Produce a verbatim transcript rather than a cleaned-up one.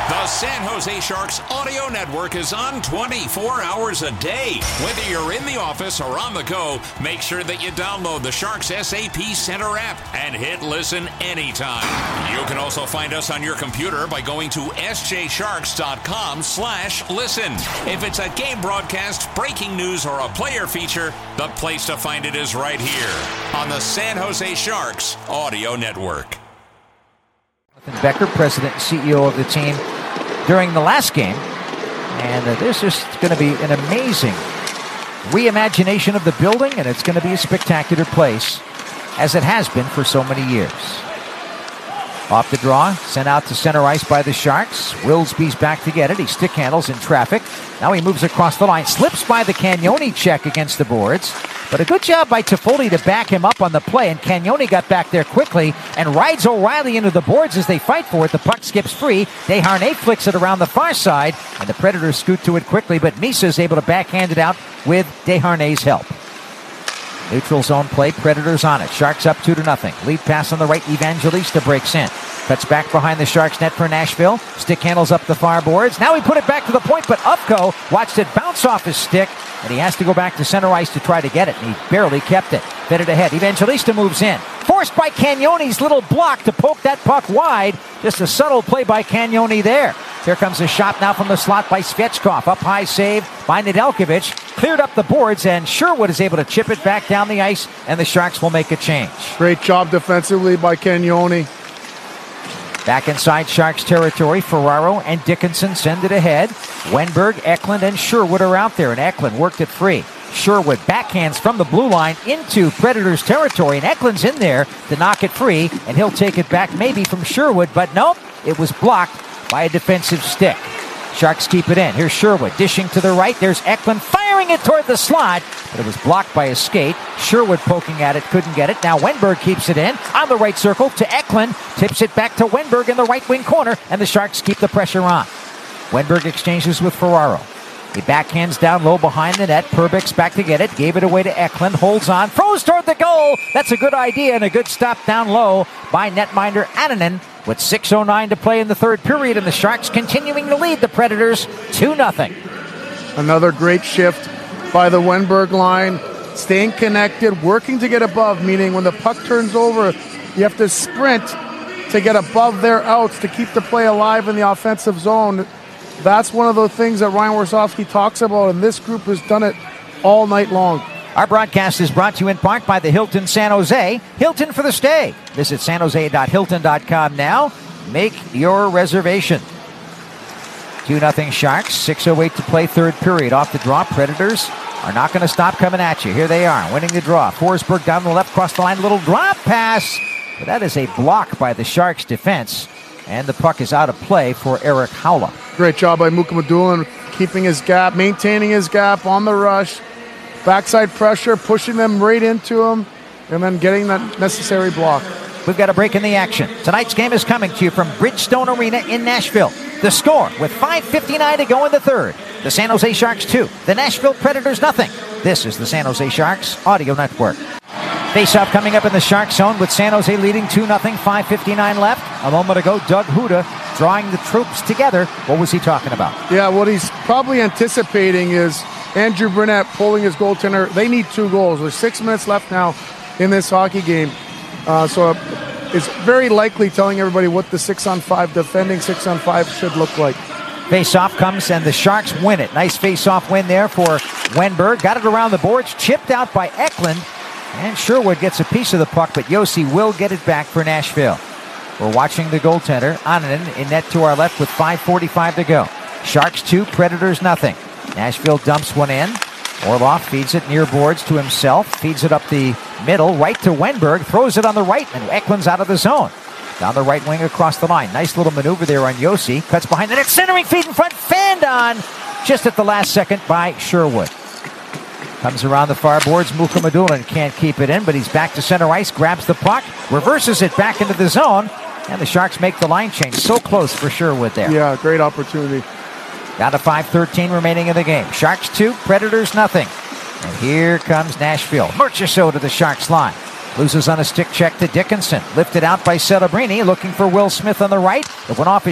The San Jose Sharks audio network is on twenty-four hours a day. Whether you're in the office or on the go, make sure that you download the Sharks S A P Center app and hit listen anytime. You can also find us on your computer by going to s j sharks dot com slash listen. If it's a game broadcast, breaking news, or a player feature, the place to find it is right here on the San Jose Sharks audio network. Becker, president and C E O of the team, during the last game. And uh, this is going to be an amazing reimagination of the building, and it's going to be a spectacular place, as it has been for so many years. Off the draw, sent out to center ice by the Sharks. Wilsby's back to get it. He stick handles in traffic. Now he moves across the line, slips by the Cagnoni check against the boards. But a good job by Toffoli to back him up on the play, and Cagnoni got back there quickly and rides O'Reilly into the boards as they fight for it. The puck skips free. Desharnais flicks it around the far side, and the Predators scoot to it quickly, but Misa is able to backhand it out with Desharnais' help. Neutral zone play, Predators on it. Sharks up two to nothing. Lead pass on the right, Evangelista breaks in. Cuts back behind the Sharks net for Nashville. Stick handles up the far boards. Now he put it back to the point, but Ufko watched it bounce off his stick, and he has to go back to center ice to try to get it, and he barely kept it. Fed it ahead. Evangelista moves in. Forced by Cagnoni's little block to poke that puck wide. Just a subtle play by Cagnoni there. Here comes a shot now from the slot by Svechkov. Up high save by Nedeljkovic. Cleared up the boards, and Sherwood is able to chip it back down the ice, and the Sharks will make a change. Great job defensively by Cagnoni. Back inside Sharks territory, Ferraro and Dickinson send it ahead. Wenberg, Eklund, and Sherwood are out there, and Eklund worked it free. Sherwood backhands from the blue line into Predators territory, and Eklund's in there to knock it free, and he'll take it back maybe from Sherwood, but nope, it was blocked by a defensive stick. Sharks keep it in. Here's Sherwood dishing to the right. There's Eklund firing it toward the slot, but it was blocked by a skate. Sherwood poking at it, couldn't get it. Now Wenberg keeps it in on the right circle to Eklund. Tips it back to Wenberg in the right wing corner, and the Sharks keep the pressure on. Wenberg exchanges with Ferraro. He backhands down low behind the net. Perbix back to get it. Gave it away to Eklund. Holds on. Throws toward the goal. That's a good idea and a good stop down low by netminder Annunen. With six oh nine to play in the third period, and the Sharks continuing to lead the Predators two nothing. Another great shift by the Wenberg line. Staying connected, working to get above, meaning when the puck turns over, you have to sprint to get above their outs to keep the play alive in the offensive zone. That's one of the things that Ryan Warsofsky talks about, and this group has done it all night long. Our broadcast is brought to you in part by the Hilton San Jose. Hilton for the stay. Visit san jose dot hilton dot com now. Make your reservation. two nothing Sharks. six oh eight to play, third period. Off the draw, Predators are not going to stop coming at you. Here they are, winning the draw. Forsberg down the left, cross the line, little drop pass. But that is a block by the Sharks defense. And the puck is out of play for Erik Haula. Great job by Mukhamadullin, keeping his gap, maintaining his gap on the rush. Backside pressure, pushing them right into him, and then getting that necessary block. We've got a break in the action. Tonight's game is coming to you from Bridgestone Arena in Nashville. The score, with five fifty-nine to go in the third. The San Jose Sharks two, the Nashville Predators nothing. This is the San Jose Sharks Audio Network. Face-off coming up in the Sharks zone with San Jose leading two nothing, five fifty-nine left. A moment ago, Doug Huda drawing the troops together. What was he talking about? Yeah, what he's probably anticipating is Andrew Brunette pulling his goaltender. They need two goals. There's six minutes left now in this hockey game. Uh, so it's very likely telling everybody what the six-on-five, defending six-on-five should look like. Face-off comes, and the Sharks win it. Nice face-off win there for Wenberg. Got it around the boards, chipped out by Eklund. And Sherwood gets a piece of the puck, but Josi will get it back for Nashville. We're watching the goaltender, Annunen, in net to our left with five forty-five to go. Sharks two, Predators nothing. Nashville dumps one in. Orlov feeds it near boards to himself. Feeds it up the middle, right to Wenberg. Throws it on the right, and Eklund's out of the zone. Down the right wing across the line. Nice little maneuver there on Josi. Cuts behind the net. Centering feed in front. Fanned on just at the last second by Sherwood. Comes around the far boards. Mukhamadullin can't keep it in, but he's back to center ice. Grabs the puck. Reverses it back into the zone. And the Sharks make the line change. So close for Sherwood there. Yeah, great opportunity. Down to five thirteen remaining in the game. Sharks two, Predators nothing. And here comes Nashville. Murchison to the Sharks line. Loses on a stick check to Dickinson. Lifted out by Celebrini, looking for Will Smith on the right. It went off his